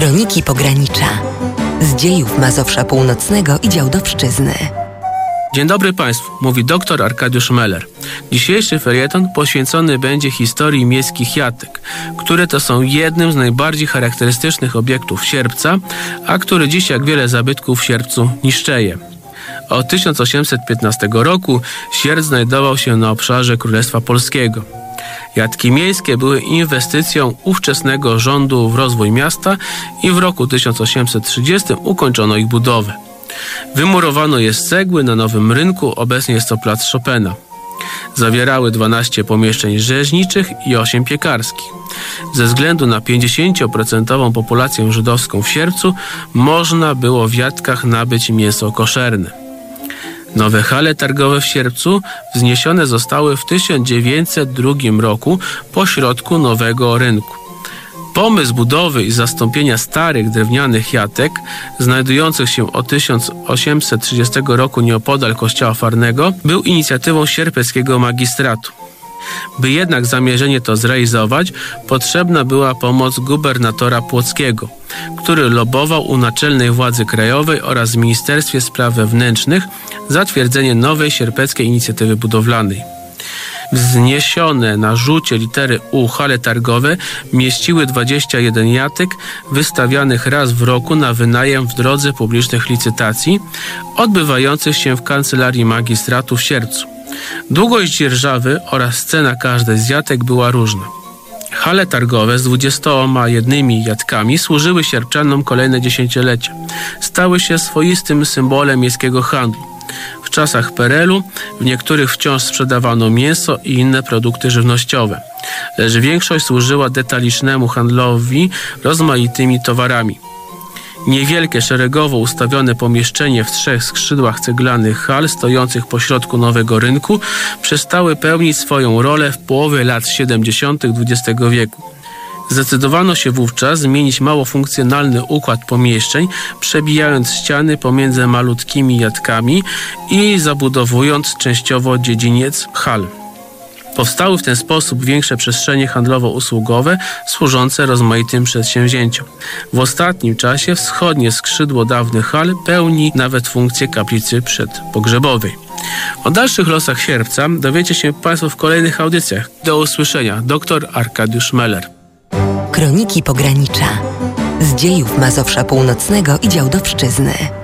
Kroniki Pogranicza. Z dziejów Mazowsza Północnego i Działdowszczyzny. Dzień dobry Państwu, mówi dr Arkadiusz Meller. Dzisiejszy felieton poświęcony będzie historii miejskich jatek, które to są jednym z najbardziej charakterystycznych obiektów Sierpca, a który dziś jak wiele zabytków w Sierpcu niszczeje. Od 1815 roku Sierp znajdował się na obszarze Królestwa Polskiego. Jatki miejskie były inwestycją ówczesnego rządu w rozwój miasta i w roku 1830 ukończono ich budowę. Wymurowano je z cegły na Nowym Rynku, obecnie jest to plac Chopina. Zawierały 12 pomieszczeń rzeźniczych i 8 piekarskich. Ze względu na 50% populację żydowską w Sierpcu można było w jatkach nabyć mięso koszerne. Nowe hale targowe w Sierpcu wzniesione zostały w 1902 roku pośrodku Nowego Rynku. Pomysł budowy i zastąpienia starych drewnianych jatek, znajdujących się od 1830 roku nieopodal kościoła Farnego, był inicjatywą sierpeckiego magistratu. By jednak zamierzenie to zrealizować, potrzebna była pomoc gubernatora płockiego, który lobował u naczelnej władzy krajowej oraz w Ministerstwie Spraw Wewnętrznych zatwierdzenie nowej sierpeckiej inicjatywy budowlanej. Wzniesione na rzucie litery U hale targowe mieściły 21 jatek wystawianych raz w roku na wynajem w drodze publicznych licytacji odbywających się w kancelarii magistratu w Sierpcu. Długość dzierżawy oraz cena każdej z jatek była różna. Hale targowe z 21 jatkami służyły sierpczanom kolejne dziesięciolecia. Stały się swoistym symbolem miejskiego handlu. W czasach PRL-u w niektórych wciąż sprzedawano mięso i inne produkty żywnościowe, lecz większość służyła detalicznemu handlowi rozmaitymi towarami. Niewielkie, szeregowo ustawione pomieszczenie w 3 skrzydłach ceglanych hal stojących pośrodku Nowego Rynku przestały pełnić swoją rolę w połowie lat 70. XX wieku. Zdecydowano się wówczas zmienić mało funkcjonalny układ pomieszczeń, przebijając ściany pomiędzy malutkimi jatkami i zabudowując częściowo dziedziniec hal. Powstały w ten sposób większe przestrzenie handlowo-usługowe służące rozmaitym przedsięwzięciom. W ostatnim czasie wschodnie skrzydło dawnych hal pełni nawet funkcję kaplicy przedpogrzebowej. O dalszych losach Sierpca dowiecie się Państwo w kolejnych audycjach. Do usłyszenia. Dr Arkadiusz Meller. Kroniki Pogranicza. Z dziejów Mazowsza Północnego i Działdowszczyzny.